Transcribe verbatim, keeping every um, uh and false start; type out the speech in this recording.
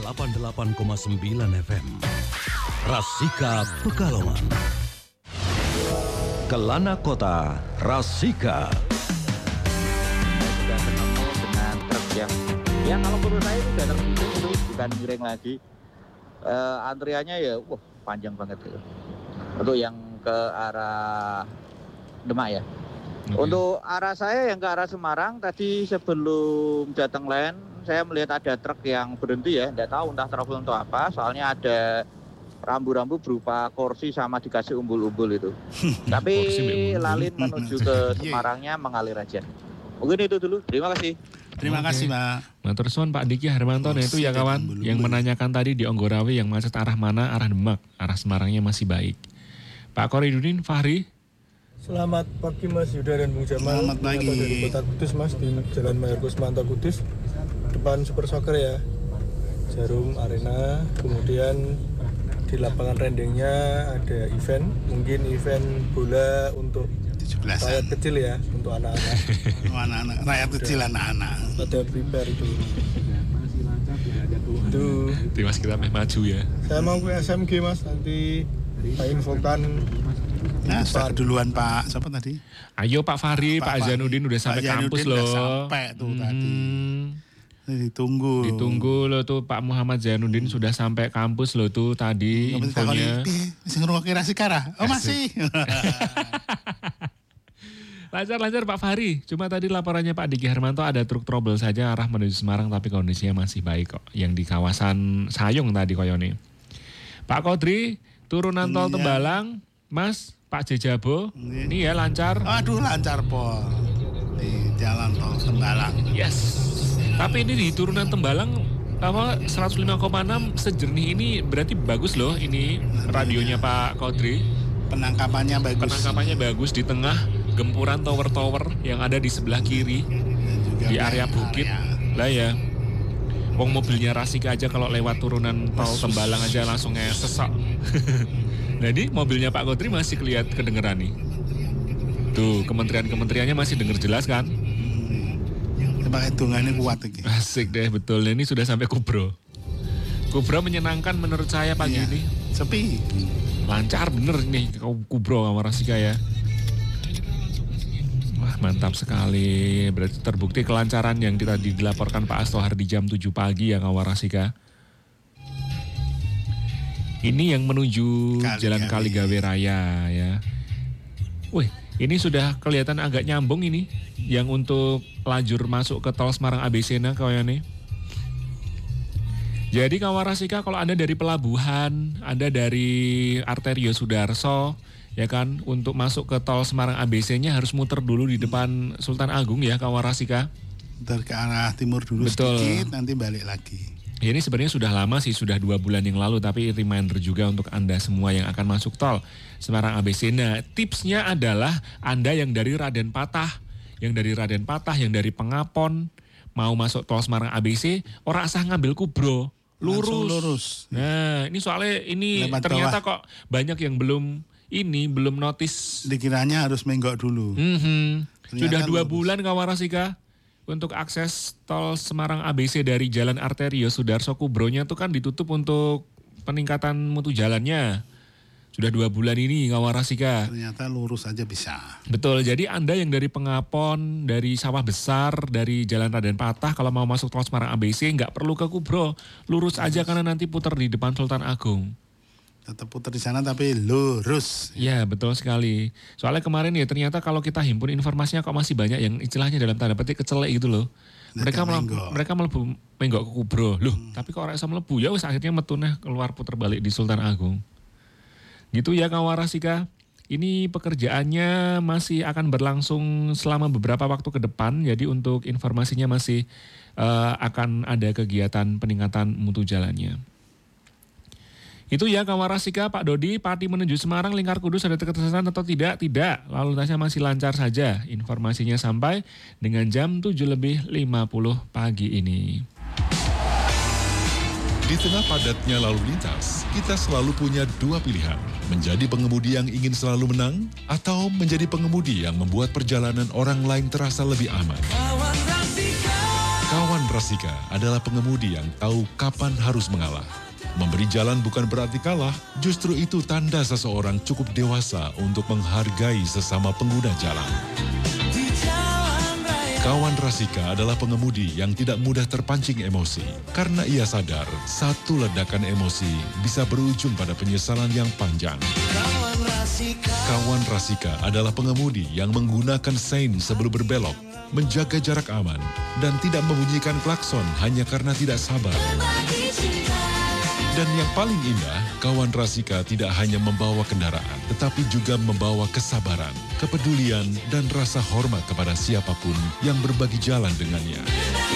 delapan puluh delapan koma sembilan F M. Rasika Pekalongan. Kelana Kota, Rasika. Sudah ketemu dengan truk yang, ya kalau menurut saya itu sudah terhitung itu bukan miring lagi. Uh, antriannya ya, wah panjang banget itu. Untuk yang ke arah Demak ya. Okay. Untuk arah saya yang ke arah Semarang tadi sebelum datang land, saya melihat ada truk yang berhenti ya, tidak tahu entah trouble untuk apa. Soalnya ada rambu-rambu berupa kursi sama dikasih umbul-umbul itu. Tapi lalin menuju ke Semarangnya mengalir aja. Mungkin itu dulu. Terima kasih. Terima Oke. kasih, Pak. Matur suwun Pak Diki Harmanto. Nah, itu ya kawan yang menanyakan tadi di Onggorawe yang macet arah mana, arah Demak, arah Semarangnya masih baik. Pak Koridudin Fahri. Selamat pagi Mas Yuda dan Bung Jamal. Selamat pagi. Dari Kota Kudus Mas, di Jalan Mayor Kusmanto Kudus, depan Super Soccer ya, Jarum Arena. Kemudian di lapangan rendengnya ada event, mungkin event bola untuk rakyat kecil ya, untuk anak-anak. Oh, anak-anak, rakyat kecil, anak-anak. Ada prepare itu. Itu. Nanti Mas kita maju ya. Saya mau ke S M G Mas, nanti saya infokan. Nah, start duluan Pak. Siapa tadi? Ayo Pak Fahri, Pak, Pak Zainuddin udah sampai kampus loh. Udah sampai tuh hmm. tadi. Ditunggu. Ditunggu loh tuh Pak Muhammad Zainuddin hmm. sudah sampai kampus loh tuh tadi hmm, infonya. Masih ngerungoknya Rasikara? Oh masih. Lancar-lancar Pak Fahri. Cuma tadi laporannya Pak Diki Harmanto ada truk trouble saja arah menuju Semarang tapi kondisinya masih baik kok. Yang di kawasan Sayung tadi koyone. Pak Kodri, turunan tol Tembalang, Mas, Pak Jejabo, ini, ini ya lancar. Aduh lancar Pol. Di jalan tol Tembalang. Yes. Tapi ini di turunan Tembalang apa seratus lima koma enam sejernih ini berarti bagus loh ini radionya Pak Kodri. Penangkapannya bagus. Penangkapannya bagus di tengah gempuran tower-tower yang ada di sebelah kiri di area bukit. Lah ya. Wong mobilnya Rasika aja kalau lewat turunan tol Tembalang aja langsung ngesesok. Nah ini mobilnya Pak Kodri masih kelihatan kedengeran nih. Tuh kementerian-kementeriannya masih denger jelas kan? Pakai hitungannya kuat lagi. Asik deh betul. Ini sudah sampai Kubro. Kubro menyenangkan menurut saya pagi iya. ini. Sepi. Lancar bener nih Kubro sama Rasika ya. Wah mantap sekali. Berarti terbukti kelancaran yang tadi dilaporkan Pak Astohar di jam tujuh pagi ya kawan Rasika. Ini yang menuju Kali Jalan Kaligawe Raya ya. Wih, ini sudah kelihatan agak nyambung ini. Yang untuk lajur masuk ke tol Semarang A B C nah kayaknya. Jadi kawan Rasika kalau Anda dari pelabuhan, Anda dari Arterio Sudarso, ya kan, untuk masuk ke tol Semarang A B C-nya harus muter dulu di depan Sultan Agung ya kawan Rasika. Muter ke arah timur dulu Betul. sedikit, nanti balik lagi. Ya, ini sebenarnya sudah lama sih, sudah dua bulan yang lalu, tapi reminder juga untuk Anda semua yang akan masuk tol Semarang A B C. Nah, tipsnya adalah Anda yang dari Raden Patah, yang dari Raden Patah, yang dari Pengapon, mau masuk tol Semarang A B C, ora asah ngambil Kubro, lurus. lurus. Nah, ini soalnya ini Lebat ternyata bawah. Kok banyak yang belum ini, belum notice. Dikiranya harus menggok dulu. Mm-hmm. Sudah dua lurus. bulan kawan Rasika. Untuk akses tol Semarang A B C dari Jalan Arterio Sudarso Kubronya itu kan ditutup untuk peningkatan mutu jalannya. Sudah dua bulan ini kawan Rasika. Ternyata lurus aja bisa. Betul, jadi Anda yang dari Pengapon, dari Sawah Besar, dari Jalan Raden Patah, kalau mau masuk tol Semarang A B C nggak perlu ke Kubro. Lurus aja karena nanti putar di depan Sultan Agung. Tetap putar di sana tapi lurus. Ya betul sekali. Soalnya kemarin ya ternyata kalau kita himpun informasinya kok masih banyak yang istilahnya dalam tanda petik kecelek gitu loh. Mereka melebu, mereka melebu menggok ke Kubro. Loh, hmm. tapi kok orang bisa melebu? Ya wis akhirnya metunah keluar putar balik di Sultan Agung. Gitu ya kawan Rasika. Ini pekerjaannya masih akan berlangsung selama beberapa waktu ke depan. Jadi untuk informasinya masih uh, akan ada kegiatan peningkatan mutu jalannya. Itu ya kawan Rasika, Pak Dodi, Pati menuju Semarang, Lingkar Kudus ada ketersesatan atau tidak? Tidak, lalu lintasnya masih lancar saja. Informasinya sampai dengan jam tujuh lebih lima puluh pagi ini. Di tengah padatnya lalu lintas, kita selalu punya dua pilihan. Menjadi pengemudi yang ingin selalu menang, atau menjadi pengemudi yang membuat perjalanan orang lain terasa lebih aman. Kawan Rasika. Kawan Kawan Rasika adalah pengemudi yang tahu kapan harus mengalah. Memberi jalan bukan berarti kalah, justru itu tanda seseorang cukup dewasa untuk menghargai sesama pengguna jalan. Kawan Rasika adalah pengemudi yang tidak mudah terpancing emosi, karena ia sadar satu ledakan emosi bisa berujung pada penyesalan yang panjang. Kawan Rasika adalah pengemudi yang menggunakan sein sebelum berbelok, menjaga jarak aman, dan tidak membunyikan klakson hanya karena tidak sabar. Dan yang paling indah, kawan Rasika tidak hanya membawa kendaraan, tetapi juga membawa kesabaran, kepedulian, dan rasa hormat kepada siapapun yang berbagi jalan dengannya.